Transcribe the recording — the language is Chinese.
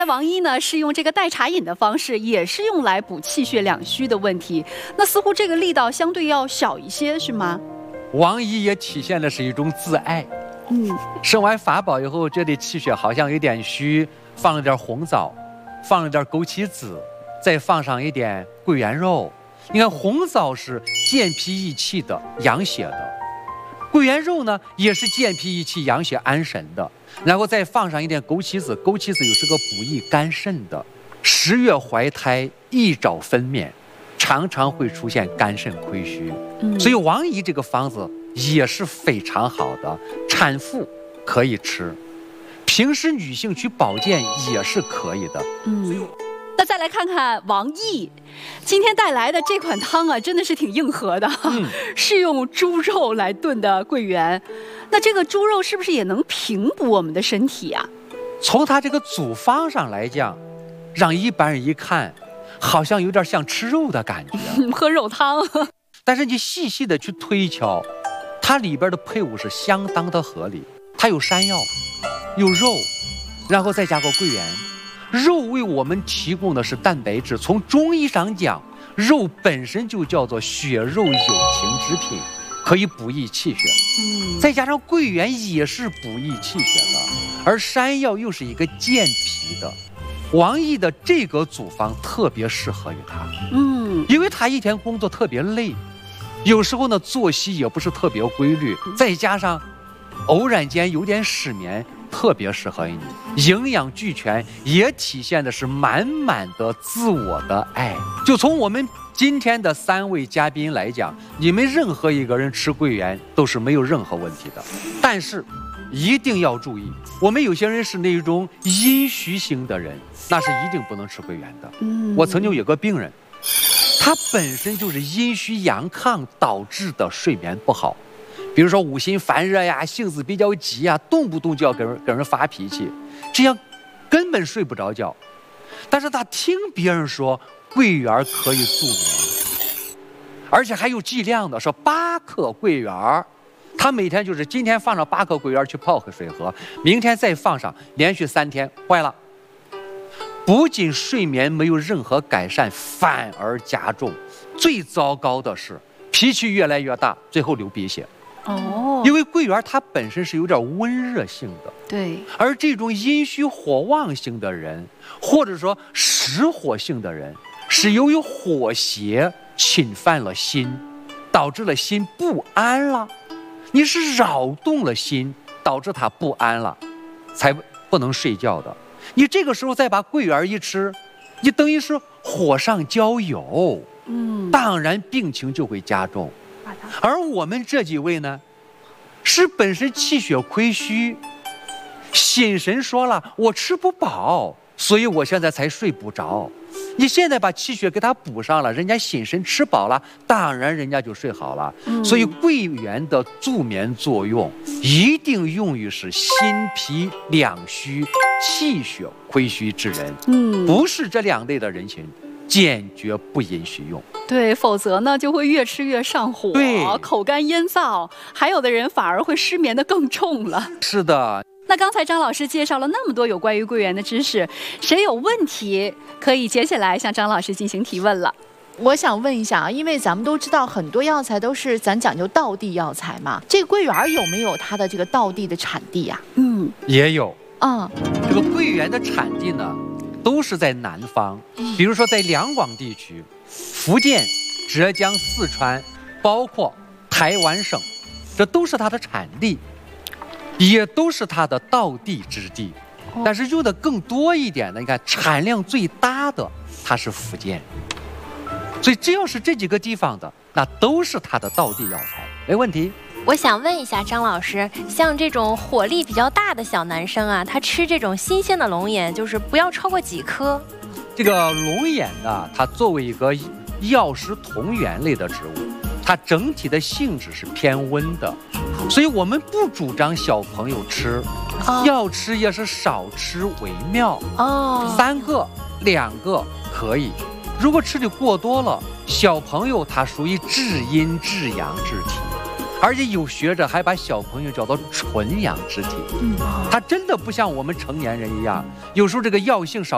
王医呢是用这个代茶饮的方式，也是用来补气血两虚的问题。那似乎这个力道相对要小一些，是吗？ 王医也体现的是一种自爱。生完法宝以后，觉得气血好像有点虚，放了点红枣，放了点枸杞子，再放上一点桂圆肉。你看，红枣是健脾益气的，养血的。桂圆肉呢，也是健脾益气、养血安神的，然后再放上一点枸杞子，枸杞子又是个补益肝肾的。10月怀胎，一早分娩，常常会出现肝肾亏虚，所以王姨这个方子也是非常好的，产妇可以吃，平时女性去保健也是可以的。 那再来看看王毅今天带来的这款汤啊，真的是挺硬核的，是用猪肉来炖的桂圆。那这个猪肉是不是也能平补我们的身体啊？ 从它这个组方上来讲，让一般人一看，好像有点像吃肉的感觉， 喝肉汤。 但是你细细的去推敲，它里边的配伍是相当的合理。它有山药，有肉，然后再加个桂圆。肉为我们提供的是蛋白质，从中医上讲，肉本身就叫做血肉有情之品，可以补益气血。再加上桂圆也是补益气血的，而山药又是一个健脾的。王毅的这个组方特别适合于他，因为他一天工作特别累，有时候呢作息也不是特别规律，再加上偶然间有点失眠，特别适合于你。营养俱全，也体现的是满满的自我的爱。就从我们今天的3位嘉宾来讲，你们任何一个人吃桂圆都是没有任何问题的。但是一定要注意，我们有些人是那种阴虚型的人，那是一定不能吃桂圆的。我曾经有个病人，他本身就是阴虚阳亢导致的睡眠不好，比如说五心烦热呀，性子比较急呀，动不动就要跟人发脾气，这样根本睡不着觉。但是他听别人说桂圆可以助眠，而且还有剂量的，说8克桂圆，他每天就是今天放上8克桂圆去泡水喝，明天再放上，连续3天，坏了，不仅睡眠没有任何改善，反而加重，最糟糕的是脾气越来越大，最后流鼻血。因为桂圆它本身是有点温热性的，对，而这种阴虚火旺性的人，或者说实火性的人，是由于火邪侵犯了心，导致了心不安了。你是扰动了心，导致他不安了，才不能睡觉的。你这个时候再把桂圆一吃，你等于是火上浇油，当然病情就会加重。而我们这几位呢，是本身气血亏虚，心神说了我吃不饱，所以我现在才睡不着。你现在把气血给他补上了，人家心神吃饱了，当然人家就睡好了。所以桂圆的助眠作用一定用于是心脾两虚、气血亏虚之人，不是这2类的人群坚决不允许用。对，否则呢就会越吃越上火，口干咽燥，还有的人反而会失眠的更重了。是的。 那刚才张老师介绍了那么多有关于桂圆的知识，谁有问题可以接下来向张老师进行提问了。 我想问一下啊，因为咱们都知道很多药材都是咱讲究道地药材嘛，这个桂圆有没有它的这个道地的产地呀？ 也有。这个桂圆的产地呢，都是在南方，比如说在两广地区，福建、浙江、四川，包括台湾省，这都是它的产地，也都是它的道地之地。但是用的更多一点的，你看产量最大的，它是福建。所以只要是这几个地方的，那都是它的道地药材，没问题。 我想问一下张老师，像这种火力比较大的小男生啊，他吃这种新鲜的龙眼，就是不要超过几颗？ 这个龙眼呢，它作为一个药食同源类的植物，它整体的性质是偏温的，所以我们不主张小朋友吃，要吃也是少吃为妙。3个、2个可以。如果吃的过多了，小朋友他属于至阴至阳之体，而且有学者还把小朋友叫做纯阳之体。他真的不像我们成年人一样，有时候这个药性少。